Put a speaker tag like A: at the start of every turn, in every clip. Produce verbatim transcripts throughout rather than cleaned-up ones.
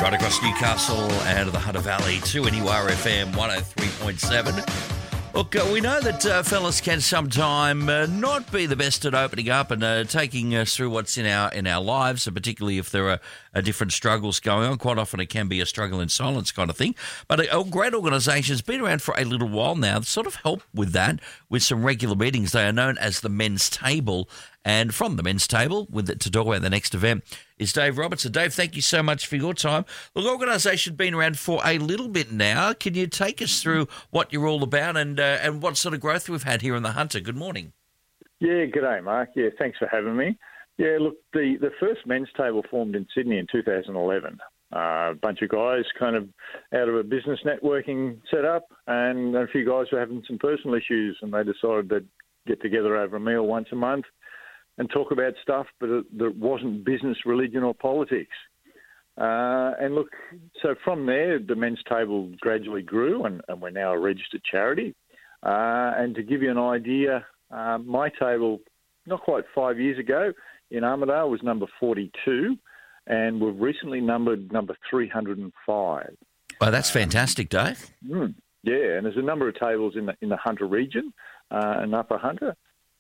A: Right across Newcastle and the Hunter Valley to N U R F M one oh three point seven. Look, uh, we know that uh, fellas can sometime uh, not be the best at opening up and uh, taking us through what's in our in our lives, and particularly if there are uh, different struggles going on. Quite often it can be a struggle in silence kind of thing. But a, a great organisation has been around for a little while now. Sort of help with that with some regular meetings. They are known as the Men's Table. And from the Men's Table, with it, to talk about the next event, is Dave Robertson. Dave, thank you so much for your time. The organisation's been around for a little bit now. Can you take us through what you're all about and uh, and what sort of growth we've had here in the Hunter? Good morning.
B: Yeah, g'day, Mark. Yeah, thanks for having me. Yeah, look, the, the first Men's Table formed in Sydney in two thousand eleven. Uh, a bunch of guys kind of out of a business networking setup, and a few guys were having some personal issues, and they decided they'd get together over a meal once a month and talk about stuff, but it, that wasn't business, religion or politics. Uh, and look, so from there, the Men's Table gradually grew, and, and we're now a registered charity. Uh, and to give you an idea, uh, my table, not quite five years ago, in Armidale was number forty-two, and we've recently numbered number three hundred five.
A: Well, that's fantastic, Dave.
B: Um, yeah, and there's a number of tables in the, in the Hunter region uh, and Upper Hunter.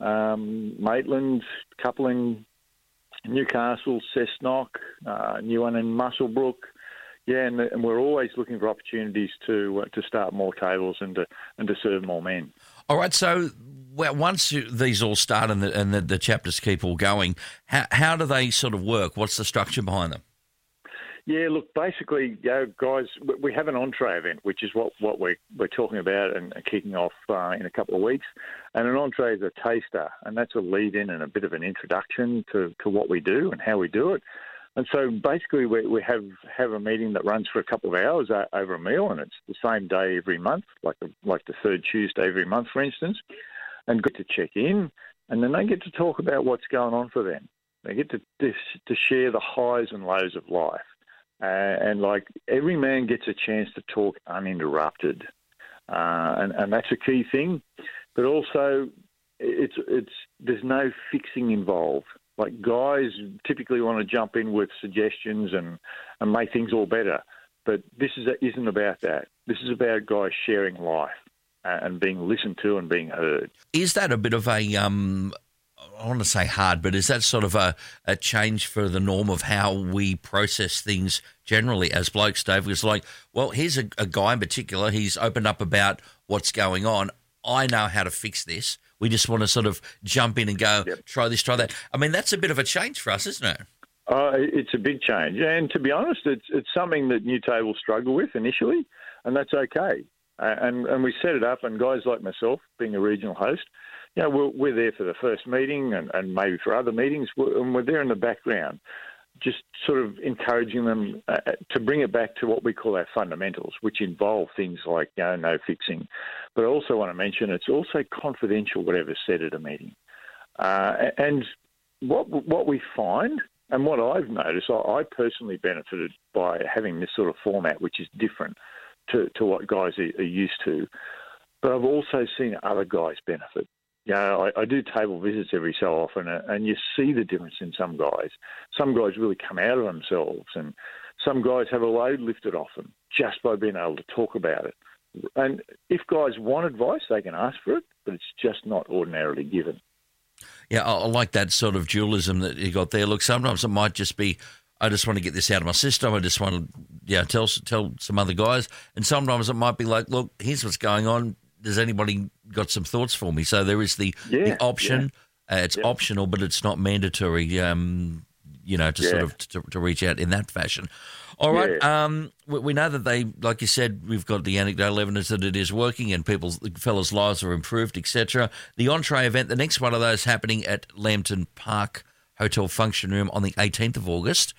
B: Um, Maitland, Coupling, Newcastle, Cessnock, uh, new one in Muswellbrook. Yeah, and, and we're always looking for opportunities to uh, to start more tables and to and to serve more men.
A: All right, so well, once you, these all start and, the, and the, the chapters keep all going, how, how do they sort of work? What's the structure behind them?
B: Yeah, look, basically, you know, guys, we have an entree event, which is what, what we're, we're talking about and kicking off uh, in a couple of weeks. And an entree is a taster, and that's a lead-in and a bit of an introduction to, to what we do and how we do it. And so basically we, we have, have a meeting that runs for a couple of hours over a meal, and it's the same day every month, like the, like the third Tuesday every month, for instance, and get to check in, and then they get to talk about what's going on for them. They get to, to, to share the highs and lows of life. Uh, and like every man gets a chance to talk uninterrupted, uh, and, and that's a key thing. But also, it's it's there's no fixing involved. Like guys typically want to jump in with suggestions and, and make things all better, but this is isn't about that. This is about guys sharing life uh, and being listened to and being heard.
A: Is that a bit of a um? I want to say hard, but is that sort of a, a change for the norm of how we process things generally as blokes, Dave? It's like, well, here's a, a guy in particular. He's opened up about what's going on. I know how to fix this. We just want to sort of jump in and go, yep. try this, try that. I mean, that's a bit of a change for us, isn't it?
B: Uh, it's a big change. And to be honest, it's it's something that new tables struggle with initially, and that's okay. Uh, and, and we set it up, and guys like myself, being a regional host, you know, we're, we're there for the first meeting and, and maybe for other meetings, we're, and we're there in the background, just sort of encouraging them uh, to bring it back to what we call our fundamentals, which involve things like, you know, no fixing. But I also want to mention it's also confidential, whatever's said at a meeting. Uh, and what what we find, and what I've noticed, I, I personally benefited by having this sort of format, which is different to, to what guys are, are used to. But I've also seen other guys benefit. You know, I, I do table visits every so often, and you see the difference in some guys. Some guys really come out of themselves, and some guys have a load lifted off them just by being able to talk about it. And if guys want advice, they can ask for it, but it's just not ordinarily given.
A: Yeah, I, I like that sort of dualism that you got there. Look, sometimes it might just be, I just want to get this out of my system. I just want to, yeah, tell tell some other guys. And sometimes it might be like, look, here's what's going on. Does anybody got some thoughts for me? So there is the,
B: yeah,
A: the option.
B: Yeah.
A: Uh, it's
B: yeah.
A: optional, but it's not mandatory, um, you know, to
B: yeah.
A: sort of to, to reach out in that fashion. All right.
B: Yeah.
A: Um, we, we know that they, like you said, we've got the anecdotal evidence that it is working and people's fellas' lives are improved, et cetera. The entree event, the next one of those happening at Lambton Park Hotel Function Room on the eighteenth of August.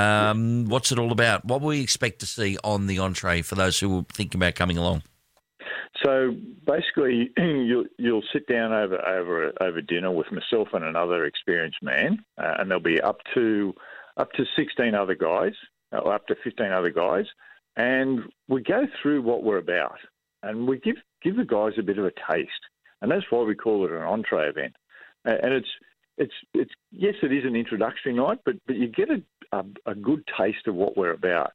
A: Um, yeah. What's it all about? What will we expect to see on the entree for those who are thinking about coming along?
B: So basically, you'll, you'll sit down over over over dinner with myself and another experienced man, uh, and there'll be up to up to sixteen other guys, or up to fifteen other guys, and we go through what we're about, and we give give the guys a bit of a taste, and that's why we call it an entree event. And it's it's it's yes, it is an introductory night, but but you get a a, a good taste of what we're about.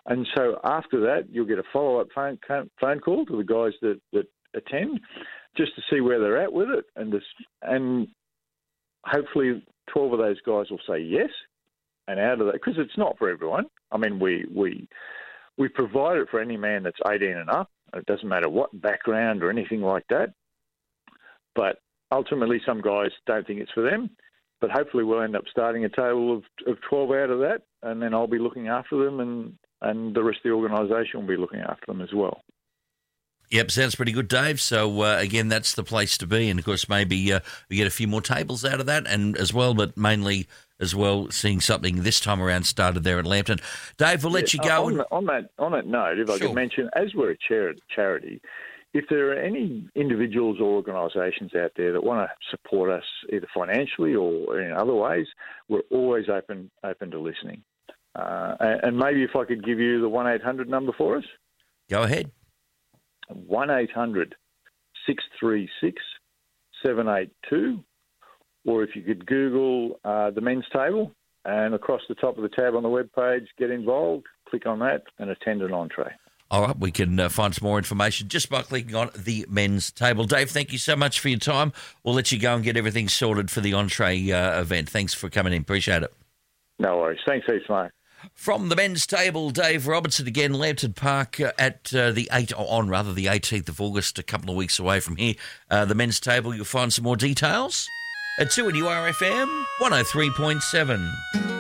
B: And so after that, you'll get a follow-up phone, phone call to the guys that, that attend just to see where they're at with it. And, this, and hopefully twelve of those guys will say yes. And out of that, because it's not for everyone. I mean, we, we, we provide it for any man that's eighteen and up. It doesn't matter what background or anything like that. But ultimately, some guys don't think it's for them. But hopefully we'll end up starting a table of, of twelve out of that, and then I'll be looking after them, and, and the rest of the organisation will be looking after them as well.
A: Yep, sounds pretty good, Dave. So, uh, again, that's the place to be. And, of course, maybe uh, we get a few more tables out of that and as well, but mainly as well seeing something this time around started there at Lambton. Dave, we'll let
B: yeah,
A: you go.
B: On,
A: and...
B: the, on, that, on that note, if I
A: Sure.
B: could mention, as we're a chari- charity, if there are any individuals or organisations out there that want to support us either financially or in other ways, we're always open open to listening. Uh, and, and maybe if I could give you the one eight hundred number for us.
A: Go ahead.
B: one eight hundred six three six seven eight two, or if you could Google uh, the men's table, and across the top of the tab on the webpage, get involved, click on that and attend an entree.
A: All right, we can uh, find some more information just by clicking on the men's table. Dave, thank you so much for your time. We'll let you go and get everything sorted for the entree uh, event. Thanks for coming in. Appreciate it.
B: No worries. Thanks, heaps, mate.
A: From the men's table, Dave Robertson again, Lambton Park uh, at uh, the eight on rather the eighteenth of August, a couple of weeks away from here. Uh, the men's table, you'll find some more details at two N U R F M one oh three point seven.